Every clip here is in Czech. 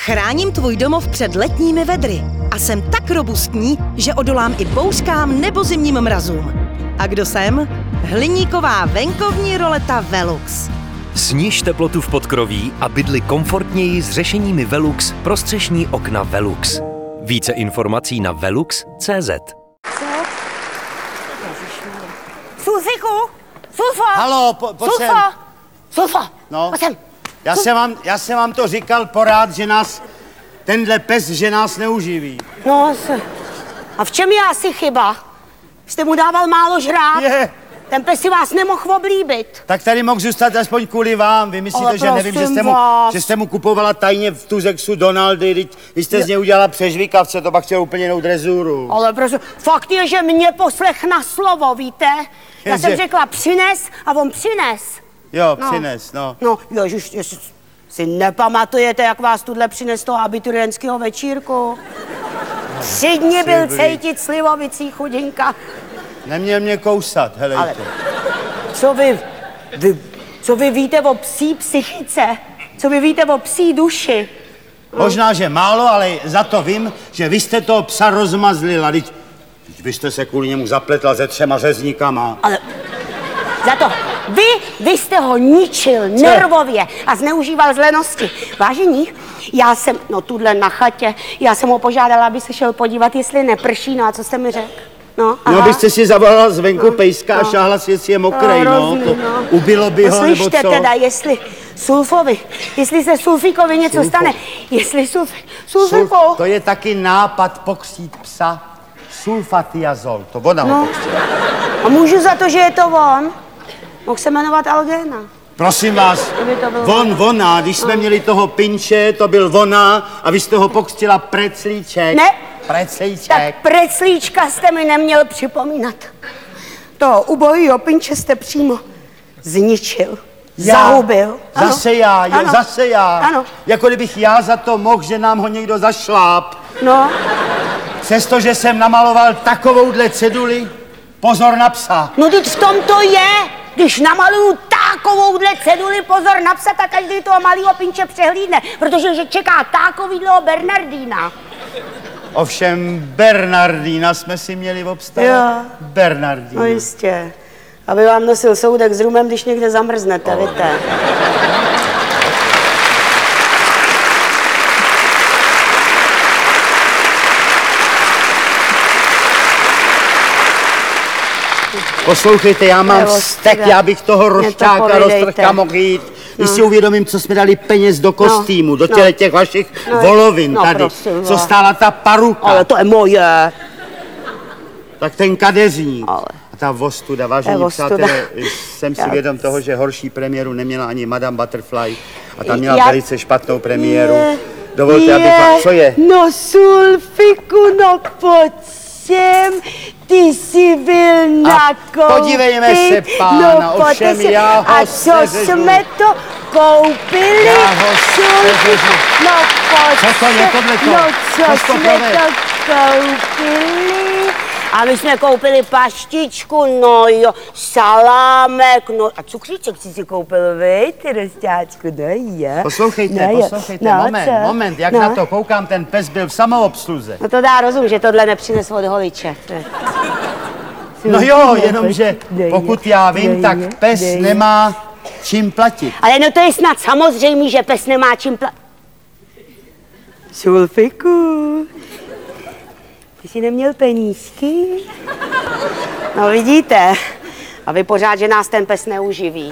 Chráním tvůj domov před letními vedry a jsem tak robustní, že odolám i bouřkám nebo zimním mrazům. A kdo jsem? Hliníková venkovní roleta Velux. Sniž teplotu v podkroví a bydli komfortněji s řešeními Velux pro střešní okna Velux. Více informací na velux.cz. Sulfiku! Sulfo! Halo, pojď sem. Sulfo! No. Pojď sem. Já jsem vám to říkal porád, že nás, tenhle pes, že nás neuživí. No, a v čem je asi chyba? Jste mu dával málo žrát? Je. Ten pes si vás nemohl oblíbit. Tak tady mohl zůstat aspoň kvůli vám. Vy myslíte, Ale že nevím, že jste mu kupovala tajně v Tuzexu Donaldy, vy jste z něj udělala přežvíkavce, to pak chtěl úplně jinou drezuru. Ale prosím, fakt je, že mě poslech na slovo, víte? Já jsem řekla přines a on přines. Jo, přines, no. No, ježiš, si nepamatujete, jak vás tuhle přines toho abiturientského večírku? 3 dny byl cejtit slivovicí chudinka. Neměl mě kousat, helejte. Ale co vy víte o psí psychice? Co vy víte o psí duši? Možná, že málo, ale za to vím, že vy jste toho psa rozmazlila. Vy jste se kvůli němu zapletla se 3 řezníkama. Ale za to vy jste ho ničil nervově a zneužíval z lenosti. Vážení, já jsem, tuhle na chatě, já jsem ho požádala, aby se šel podívat, jestli neprší, no a co jste mi řekl? No, byste si zavolala zvenku pejska a šáhla si, jestli je mokrej, ubilo by ho, nebo co? Slyšte teda, jestli jestli se Sulfíkovi něco stane, jestli Sulfíku... To je taky nápad pokřít psa. Sulfatiazol, to ona ho pokřtila. A můžu za to, že je to on? Mohl se jmenovat Algéna. Prosím vás, ona, když jsme měli toho pinče, to byl ona a vy jste ho pokřtila Preclíček. Ne. Preclíček. Tak Preclíčka jste mi neměl připomínat. To ubohýho pinče jste přímo zničil. Zahubil. Zase já. Ano. Jako kdybych já za to mohl, že nám ho někdo zašláp. No. Přestože jsem namaloval takovouhle ceduli, pozor na psa. No teď v tom to je. Když namaluju takovouhle ceduli, pozor na psa, tak každý toho malého pinče přehlídne, protože že čeká takovýhleho Bernardína. Ovšem Bernardína jsme si měli obstarat. Jo. Bernardína. No jistě. Aby vám nosil soudek s rumem, když někde zamrznete, víte. Poslouchejte, já mám vztek, já bych toho rošťáka roztrhka mohl jít. Když si uvědomím, co jsme dali peněz do kostýmu, do těch vašich volovin tady, co stála ta paruka. Ale to je moje. Tak ten kadeřník. A ta vostuda, vážení přátelé, jsem si vědom toho, že horší premiéru neměla ani Madame Butterfly a ta měla velice špatnou premiéru. Dovolte, abych vám... Co je? No Sulfiku, no pojď sem, ty jsi byl nakoupit. Podívejme se, pána, ovšem já ho co jsme to koupili? Já ho seřežu. No pojď co to je tohleto? No co jsme to koupili? A my jsme koupili paštičku, no jo, salámek, no a cukříček si koupil, vy, ty rostáčku, no jo. Poslouchejte, moment, jak na to koukám, ten pes byl v samoobsluze. No to dá rozum, že tohle nepřines od holiče. No jo, jenomže pokud já vím, tak pes nemá čím platit. Ale no to je snad samozřejmé, že pes nemá čím platit. Sulfiku, ty jsi neměl penízky? No vidíte, a vy pořád, že nás ten pes neuživí.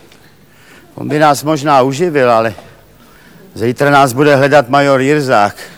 On by nás možná uživil, ale zítra nás bude hledat major Jirzák.